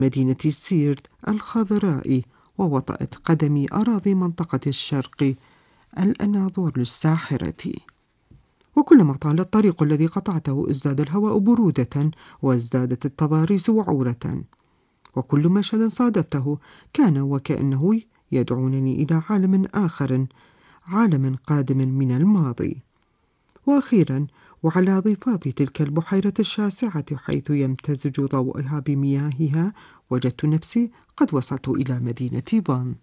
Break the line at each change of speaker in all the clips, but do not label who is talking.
مدينة سيرت الخضراء، ووطأت قدمي أراضي منطقة الشرق الأناضول الساحرة. وكلما طال الطريق الذي قطعته ازداد الهواء برودة، وازدادت التضاريس وعورة، وكل مشهد صادفته كان وكأنه يدعونني إلى عالم آخر، عالم قادم من الماضي. وأخيرا، وعلى ضفاف تلك البحيرة الشاسعة حيث يمتزج ضوئها بمياهها، وجدت نفسي قد وصلت إلى مدينة فان.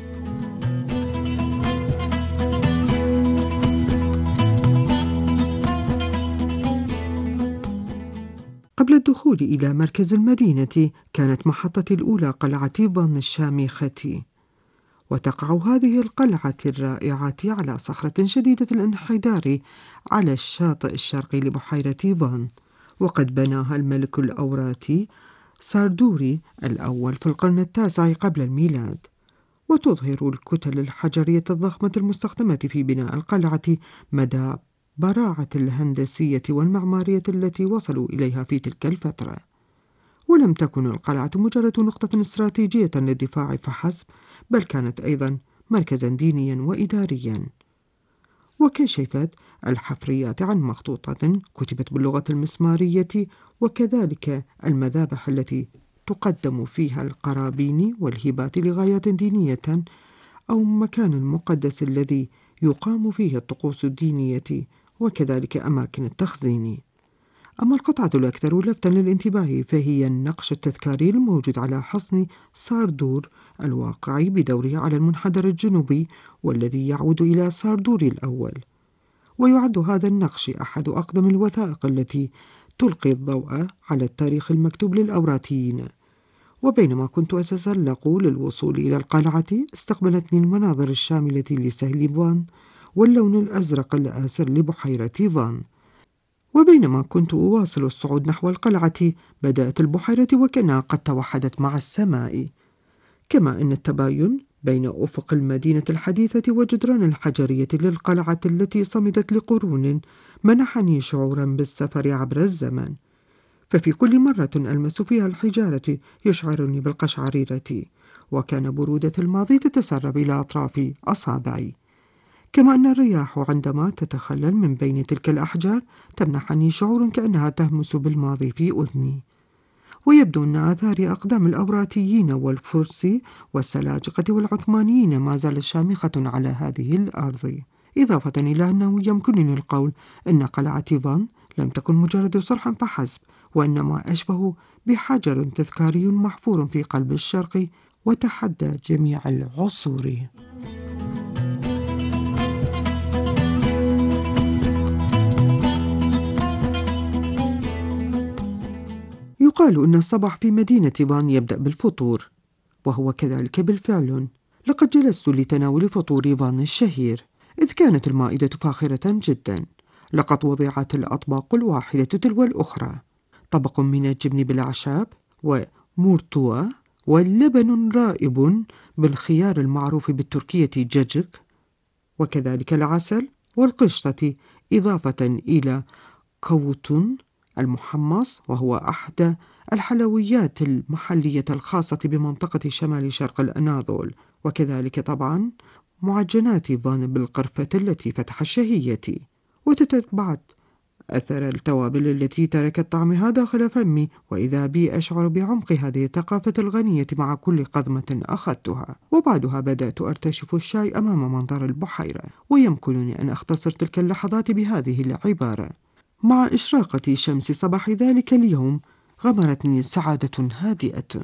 قبل الدخول إلى مركز المدينة كانت محطتي الأولى قلعة فان الشامخة، وتقع هذه القلعة الرائعة على صخرة شديدة الانحدار على الشاطئ الشرقي لبحيرة فان، وقد بناها الملك الأوراتي ساردوري الأول في القرن التاسع قبل الميلاد. وتظهر الكتل الحجرية الضخمة المستخدمة في بناء القلعة مدى براعة الهندسية والمعمارية التي وصلوا إليها في تلك الفترة. ولم تكن القلعة مجرد نقطة استراتيجية للدفاع فحسب، بل كانت أيضا مركزا دينيا وإداريا. وكشفت الحفريات عن مخطوطة كتبت باللغة المسمارية، وكذلك المذابح التي تقدم فيها القرابين والهبات لغايات دينية، أو مكان المقدس الذي يقام فيه الطقوس الدينية، وكذلك أماكن التخزين. أما القطعة الأكثر لفتا للانتباه فهي النقش التذكاري الموجود على حصن ساردور الواقع بدوره على المنحدر الجنوبي، والذي يعود إلى ساردور الأول. ويعد هذا النقش أحد أقدم الوثائق التي تلقي الضوء على التاريخ المكتوب للأوراتيين. وبينما كنت أتسلق للوصول إلى القلعة، استقبلتني المناظر الشاملة لسهل فان واللون الأزرق الآسر لبحيرة فان. وبينما كنت أواصل الصعود نحو القلعة، بدأت البحيرة وكأنها قد توحدت مع السماء، كما أن التباين بين أفق المدينة الحديثة وجدران الحجرية للقلعة التي صمدت لقرون منحني شعورا بالسفر عبر الزمن. ففي كل مرة ألمس فيها الحجارة يشعرني بالقشعريرة، وكان برودة الماضي تتسرب إلى أطراف أصابعي، كما أن الرياح عندما تتخلل من بين تلك الأحجار تمنحني شعور كأنها تهمس بالماضي في أذني. ويبدو أن آثار أقدام الأوراتيين والفرس والسلاجقة والعثمانيين ما زالت شامخة على هذه الأرض، إضافة إلى أنه يمكنني القول أن قلعة فان لم تكن مجرد صرح فحسب، وإنما أشبه بحجر تذكاري محفور في قلب الشرق وتحدى جميع العصور. يقال أن الصباح في مدينة فان يبدأ بالفطور، وهو كذلك بالفعل. لقد جلست لتناول فطور فان الشهير، إذ كانت المائدة فاخرة جدا. لقد وضعت الأطباق الواحدة تلو الأخرى، طبق من الجبن بالأعشاب ومورتوا، واللبن رائب بالخيار المعروف بالتركية جاجك، وكذلك العسل والقشطة، إضافة إلى كوتون المحمص، وهو أحد الحلويات المحلية الخاصة بمنطقة شمال شرق الأناضول، وكذلك طبعا معجنات فان بالقرفة التي فتح الشهية. وتتبعت أثر التوابل التي تركت طعمها داخل فمي، وإذا بي أشعر بعمق هذه الثقافة الغنية مع كل قضمة أخذتها. وبعدها بدأت أرتشف الشاي أمام منظر البحيرة، ويمكنني أن أختصر تلك اللحظات بهذه العبارة: مع إشراقة شمس صباح ذلك اليوم غمرتني سعادة هادئة.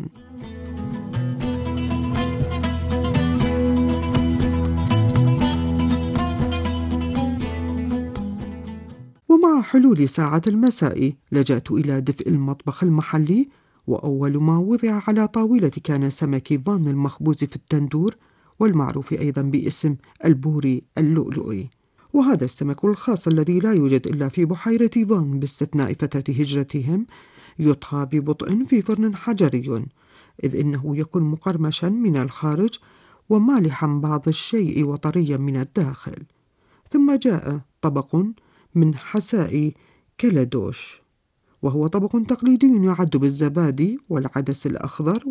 ومع حلول ساعة المساء لجأت إلى دفء المطبخ المحلي، وأول ما وضع على طاولة كان سمك فان المخبوز في التندور، والمعروف أيضا باسم البوري اللؤلؤي. وهذا السمك الخاص الذي لا يوجد إلا في بحيرة فان باستثناء فترة هجرتهم، يطهى ببطء في فرن حجري، إذ إنه يكون مقرمشا من الخارج ومالحا بعض الشيء وطريا من الداخل. ثم جاء طبق من حساء كالادوش، وهو طبق تقليدي يعد بالزبادي والعدس الأخضر